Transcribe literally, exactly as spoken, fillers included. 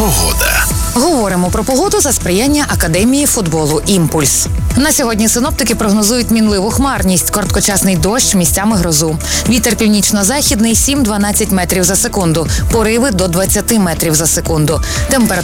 Погода. Говоримо про погоду за сприяння Академії футболу «Імпульс». На сьогодні синоптики прогнозують мінливу хмарність, короткочасний дощ, місцями грозу. Вітер північно-західний сім-дванадцять метрів за секунду, пориви до двадцяти метрів за секунду. Температура